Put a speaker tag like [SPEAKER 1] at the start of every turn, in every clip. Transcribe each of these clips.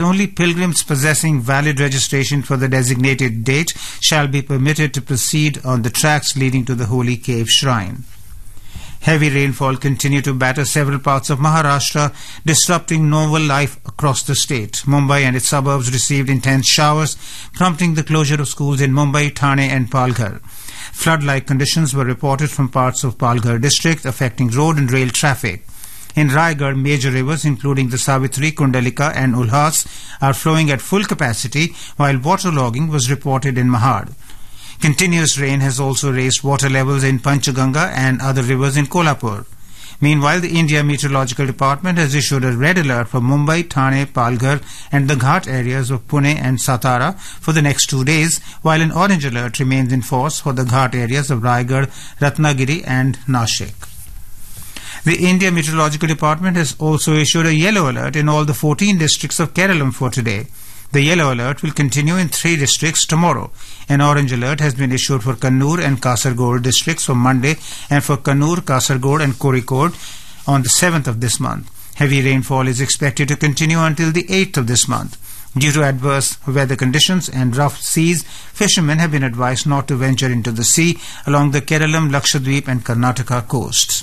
[SPEAKER 1] only pilgrims possessing valid registration for the designated date shall be permitted to proceed on the tracks leading to the Holy Cave Shrine. Heavy rainfall continued to batter several parts of Maharashtra, disrupting normal life across the state. Mumbai and its suburbs received intense showers, prompting the closure of schools in Mumbai, Thane and Palghar. Flood-like conditions were reported from parts of Palghar district, affecting road and rail traffic. In Raigad, major rivers including the Savitri, Kundalika and Ulhas are flowing at full capacity, while waterlogging was reported in Mahad. Continuous rain has also raised water levels in Panchganga and other rivers in Kolhapur. Meanwhile, the India Meteorological Department has issued a red alert for Mumbai, Thane, Palghar and the Ghat areas of Pune and Satara for the next 2 days, while an orange alert remains in force for the Ghat areas of Raigad, Ratnagiri and Nashik. The India Meteorological Department has also issued a yellow alert in all the 14 districts of Kerala for today. The yellow alert will continue in 3 districts tomorrow. An orange alert has been issued for Kannur and Kasaragod districts for Monday and for Kannur, Kasaragod and Kozhikode on the 7th of this month. Heavy rainfall is expected to continue until the 8th of this month. Due to adverse weather conditions and rough seas, fishermen have been advised not to venture into the sea along the Keralam, Lakshadweep and Karnataka coasts.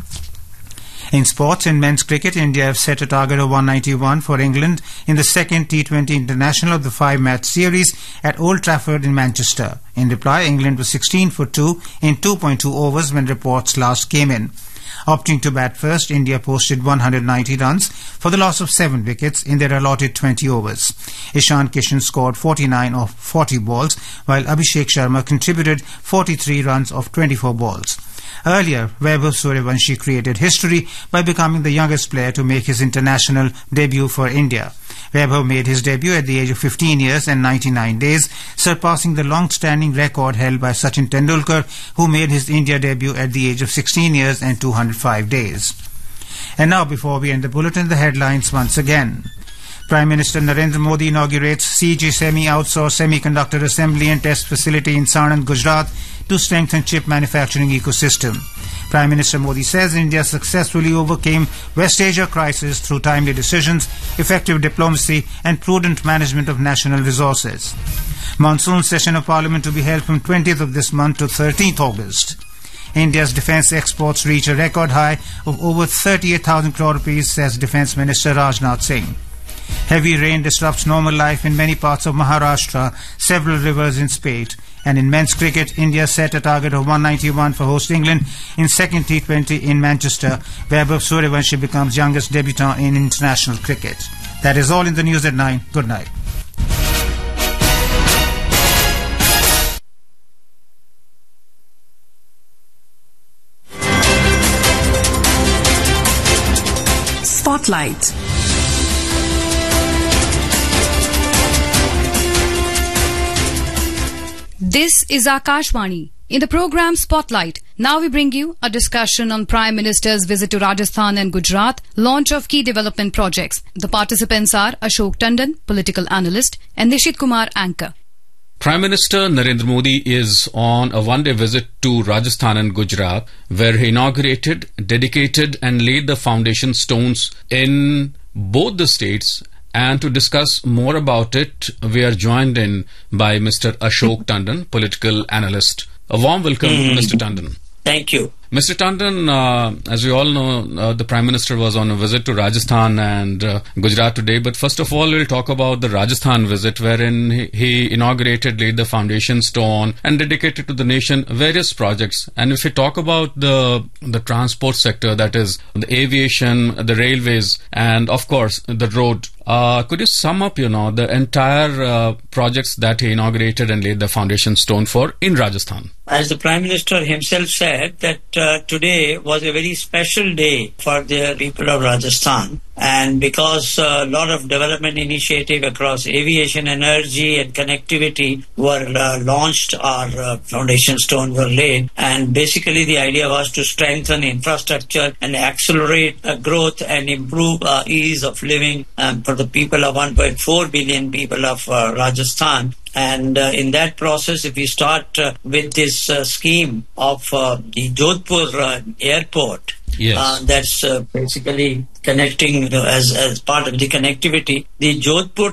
[SPEAKER 1] In sports, in men's cricket, India have set a target of 191 for England in the second T20 International of the 5-match series at Old Trafford in Manchester. In reply, England was 16 for 2 in 2.2 overs when reports last came in. Opting to bat first, India posted 190 runs for the loss of 7 wickets in their allotted 20 overs. Ishan Kishan scored 49 of 40 balls, while Abhishek Sharma contributed 43 runs of 24 balls. Earlier, Vaibhav Suryavanshi created history by becoming the youngest player to make his international debut for India. Vaibhav made his debut at the age of 15 years and 99 days, surpassing the long-standing record held by Sachin Tendulkar, who made his India debut at the age of 16 years and 205 days. And now, before we end the bulletin, the headlines once again. Prime Minister Narendra Modi inaugurates CG Semi-Outsourced Semiconductor Assembly and Test Facility in Sanand, Gujarat to strengthen chip manufacturing ecosystem. Prime Minister Modi says India successfully overcame West Asia crisis through timely decisions, effective diplomacy and prudent management of national resources. Monsoon session of Parliament to be held from 20th of this month to 13th August. India's defence exports reach a record high of over 38,000 crore rupees, says Defence Minister Rajnath Singh. Heavy rain disrupts normal life in many parts of Maharashtra, several rivers in spate. And in men's cricket, India set a target of 191 for host England in second T20 in Manchester. Vaibhav Suryavanshi becomes youngest debutant in international cricket. That is all in the news at 9. Good night.
[SPEAKER 2] Spotlight.
[SPEAKER 3] This is Akashvani. In the program Spotlight, now we bring you a discussion on Prime Minister's visit to Rajasthan and Gujarat, launch of key development projects. The participants are Ashok Tandon, political analyst, and Nishit Kumar, anchor.
[SPEAKER 4] Prime Minister Narendra Modi is on a one-day visit to Rajasthan and Gujarat, where he inaugurated, dedicated and laid the foundation stones in both the states. And to discuss more about it, we are joined in by Mr. Ashok Tandon, political analyst. A warm welcome, Mr. Tandon.
[SPEAKER 5] Thank you.
[SPEAKER 4] Mr. Tandon, as we all know, the Prime Minister was on a visit to Rajasthan and Gujarat today. But first of all, we'll talk about the Rajasthan visit, wherein he inaugurated, laid the foundation stone and dedicated to the nation various projects. And if we talk about the transport sector, that is the aviation, the railways, and of course the road, could you sum up, the entire projects that he inaugurated and laid the foundation stone for in Rajasthan?
[SPEAKER 5] As the Prime Minister himself said, that today was a very special day for the people of Rajasthan. And because a lot of development initiative across aviation, energy and connectivity were launched, our foundation stone were laid. And basically the idea was to strengthen infrastructure and accelerate growth and improve ease of living for the people of 1.4 billion people of Rajasthan. And in that process, if we start with this scheme of the Jodhpur airport,
[SPEAKER 4] yes.
[SPEAKER 5] That's basically connecting, as part of the connectivity, the Jodhpur